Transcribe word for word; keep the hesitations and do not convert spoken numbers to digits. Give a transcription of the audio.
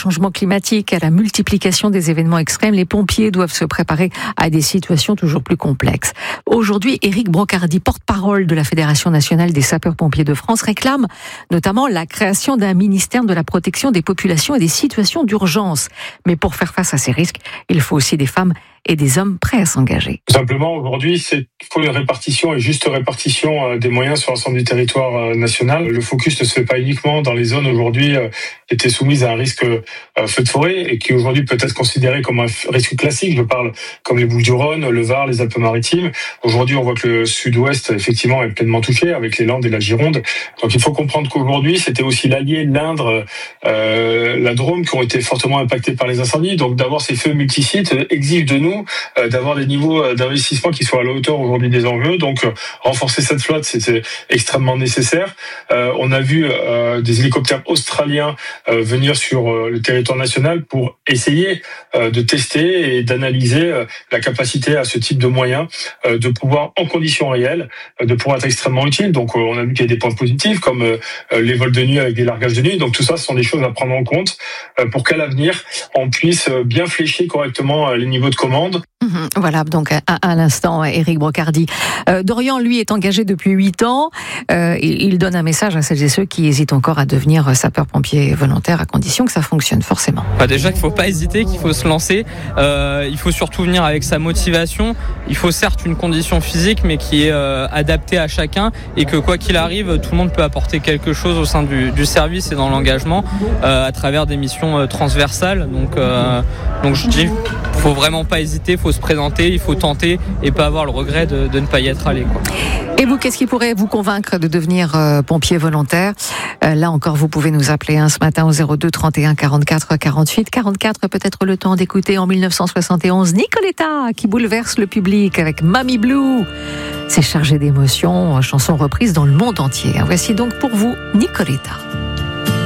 changement climatique, à la multiplication des événements extrêmes, les pompiers doivent se préparer à des situations toujours plus complexes. Aujourd'hui, Éric Brocardi, porte-parole de la Fédération nationale des sapeurs-pompiers de France, réclame notamment la création d'un ministère de la protection des populations et des situations d'urgence. Mais pour faire face à ces risques, il faut aussi des femmes et des hommes prêts à s'engager. Tout simplement, aujourd'hui, c'est faut une répartition et juste répartition des moyens sur l'ensemble du territoire national. Le focus ne se fait pas uniquement dans les zones aujourd'hui qui étaient soumises à un risque feu de forêt et qui aujourd'hui peut être considéré comme un risque classique. Je parle comme les Bouches-du-Rhône, le Var, les Alpes-Maritimes. Aujourd'hui, on voit que le sud-ouest, effectivement, est pleinement touché avec les Landes et la Gironde. Donc, il faut comprendre qu'aujourd'hui, c'était aussi l'Allier, l'Indre, euh, la Drôme qui ont été fortement impactés par les incendies. Donc, d'avoir ces feux multisites exige de nous euh, d'avoir des niveaux d'investissement qui soient à la hauteur aujourd'hui des enjeux. Donc, euh, renforcer cette flotte, c'était extrêmement nécessaire. Euh, on a vu euh, des hélicoptères australiens euh, venir sur euh, le territoire national pour essayer euh, de tester et d'analyser euh, la capacité à ce type de moyens euh, de pouvoir, en conditions réelles, euh, de pouvoir être extrêmement utile. Donc, euh, on a vu qu'il y a des points positifs comme euh, les vols de nuit avec des largages de nuit. Donc, tout ça, ce sont des choses à prendre en compte euh, pour qu'à l'avenir, on puisse bien flécher correctement les niveaux de commande. Mmh, voilà, donc à, à l'instant, Éric Brocardi. Euh, Dorian, lui, est engagé depuis huit ans. Euh, il, il donne un message à celles et ceux qui hésitent encore à devenir sapeur-pompier volontaire, à condition que ça fonctionne forcément. Bah déjà qu'il ne faut pas hésiter, qu'il faut se lancer. Euh, il faut surtout venir avec sa motivation. Il faut certes une condition physique, mais qui est euh, adaptée à chacun et que quoi qu'il arrive, tout le monde peut apporter quelque chose au sein du, du service et dans l'engagement euh, à travers des missions euh, transversales. Donc, euh, donc je dis, il faut vraiment pas hésiter, il faut se présenter, il faut tenter et pas avoir le regret de, de ne pas y être allé, quoi. Et vous, qu'est-ce qui pourrait vous convaincre de devenir euh, pompier volontaire ? euh, Là encore, vous pouvez nous appeler hein, ce matin au zéro deux trente et un quarante-quatre quarante-huit quarante-quatre. Peut-être le temps d'écouter en dix-neuf cent soixante et onze Nicoletta qui bouleverse le public avec Mamie Blue. C'est chargé d'émotions, chanson reprise dans le monde entier. Voici donc pour vous Nicoletta.